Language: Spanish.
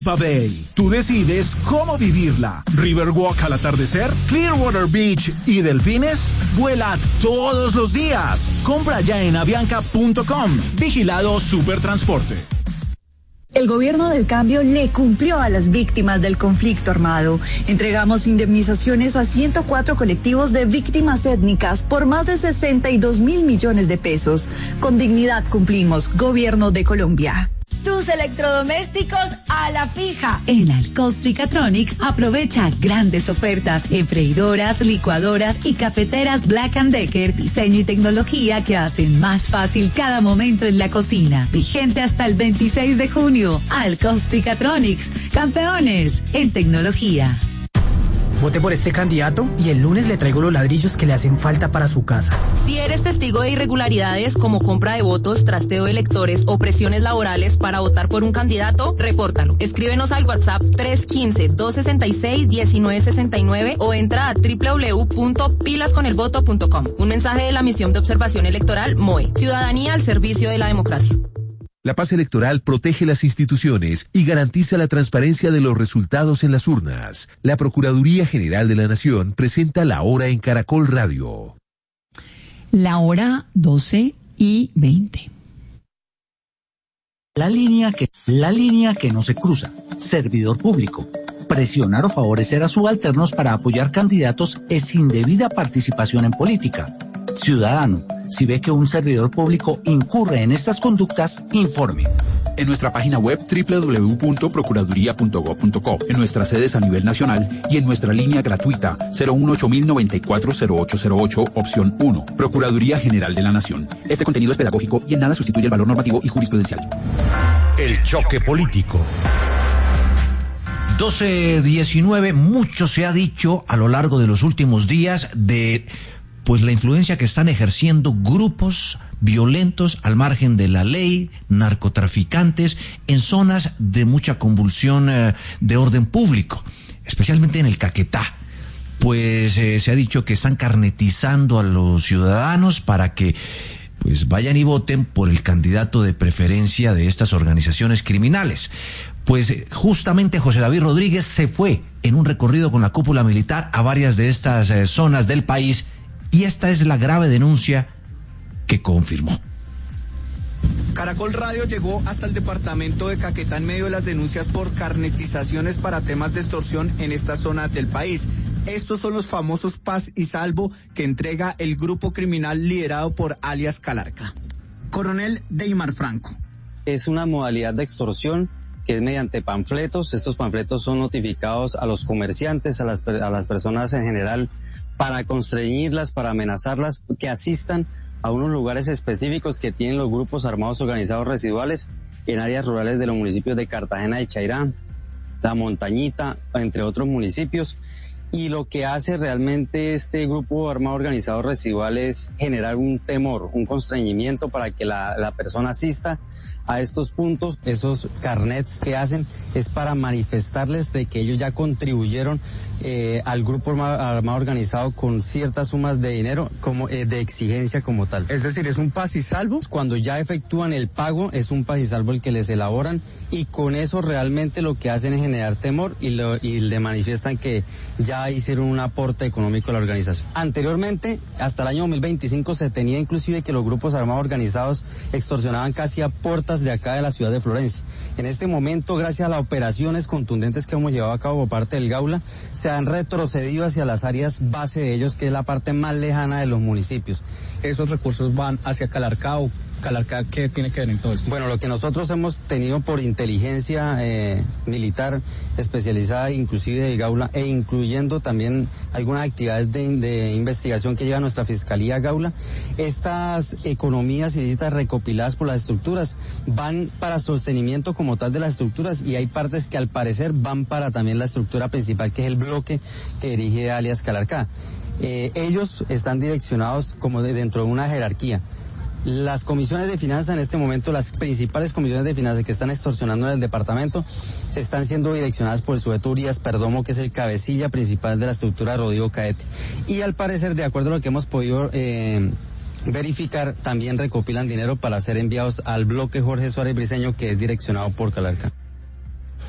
Bay. Tú decides cómo vivirla. Riverwalk al atardecer, Clearwater Beach y delfines. Vuela todos los días. Compra ya en avianca.com. Vigilado Supertransporte. El gobierno del cambio le cumplió a las víctimas del conflicto armado. Entregamos indemnizaciones a 104 colectivos de víctimas étnicas por más de 62 mil millones de pesos. Con dignidad cumplimos, Gobierno de Colombia. Tus electrodomésticos a la fija. En Alcostricatronics aprovecha grandes ofertas en freidoras, licuadoras y cafeteras Black & Decker. Diseño y tecnología que hacen más fácil cada momento en la cocina. Vigente hasta el 26 de junio. Alcostricatronics. Campeones en tecnología. Vote por este candidato y el lunes le traigo los ladrillos que le hacen falta para su casa. Si eres testigo de irregularidades como compra de votos, trasteo de electores o presiones laborales para votar por un candidato, repórtalo. Escríbenos al WhatsApp 315-266-1969 o entra a www.pilasconelvoto.com. Un mensaje de la Misión de Observación Electoral MOE. Ciudadanía al servicio de la democracia. La paz electoral protege las instituciones y garantiza la transparencia de los resultados en las urnas. La Procuraduría General de la Nación presenta La Hora en Caracol Radio. La hora 12:20. La línea que no se cruza. Servidor público. Presionar o favorecer a subalternos para apoyar candidatos es indebida participación en política. Ciudadano, si ve que un servidor público incurre en estas conductas, informe. En nuestra página web www.procuraduría.gov.co, en nuestras sedes a nivel nacional y en nuestra línea gratuita 018-094-0808, opción 1. Procuraduría General de la Nación. Este contenido es pedagógico y en nada sustituye el valor normativo y jurisprudencial. El choque político. 12:19. Mucho se ha dicho a lo largo de los últimos días de la influencia que están ejerciendo grupos violentos al margen de la ley, narcotraficantes, en zonas de mucha convulsión de orden público, especialmente en el Caquetá. Se ha dicho que están carnetizando a los ciudadanos para que vayan y voten por el candidato de preferencia de estas organizaciones criminales. Justamente José David Rodríguez se fue en un recorrido con la cúpula militar a varias de estas zonas del país. Y esta es la grave denuncia que confirmó. Caracol Radio llegó hasta el departamento de Caquetá en medio de las denuncias por carnetizaciones para temas de extorsión en esta zona del país. Estos son los famosos Paz y Salvo que entrega el grupo criminal liderado por alias Calarca. Coronel Deimar Franco. Es una modalidad de extorsión que es mediante panfletos. Estos panfletos son notificados a los comerciantes, a las personas en general, para constreñirlas, para amenazarlas, que asistan a unos lugares específicos que tienen los grupos armados organizados residuales en áreas rurales de los municipios de Cartagena de Chairá, La Montañita, entre otros municipios. Y lo que hace realmente este grupo armado organizado residual es generar un temor, un constreñimiento para que la persona asista a estos puntos. Esos carnets que hacen es para manifestarles de que ellos ya contribuyeron al grupo armado organizado con ciertas sumas de dinero como de exigencia como tal. Es decir, es un paz y salvo. Cuando ya efectúan el pago, es un paz y salvo el que les elaboran, y con eso realmente lo que hacen es generar temor y le manifiestan que ya hicieron un aporte económico a la organización. Anteriormente, hasta el año 2025, se tenía inclusive que los grupos armados organizados extorsionaban casi a puertas de acá de la ciudad de Florencia. En este momento, gracias a las operaciones contundentes que hemos llevado a cabo por parte del Gaula, se han retrocedido hacia las áreas base de ellos, que es la parte más lejana de los municipios. ¿Esos recursos van hacia Calarca o Calarca qué tiene que ver en todo esto? Bueno, lo que nosotros hemos tenido por inteligencia militar especializada, inclusive del Gaula, e incluyendo también algunas actividades de investigación que lleva nuestra Fiscalía Gaula, estas economías ilícitas recopiladas por las estructuras van para sostenimiento como tal de las estructuras, y hay partes que al parecer van para también la estructura principal, que es el bloque que dirige alias Calarca. Ellos están direccionados como dentro de una jerarquía. Las comisiones de finanzas en este momento, las principales comisiones de finanzas que están extorsionando en el departamento, se están siendo direccionadas por el sujeto Urias Perdomo, que es el cabecilla principal de la estructura Rodrigo Caete. Y al parecer, de acuerdo a lo que hemos podido verificar, también recopilan dinero para ser enviados al bloque Jorge Suárez Briceño, que es direccionado por Calarca.